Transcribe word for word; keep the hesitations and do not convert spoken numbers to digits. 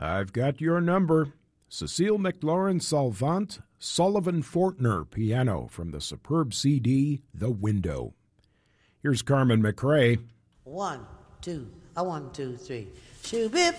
I've got your number. Cecile McLaurin Salvant, Sullivan Fortner piano from the superb C D, The Window. Here's Carmen McRae. One, two, a one, two, three. Shoo-bip,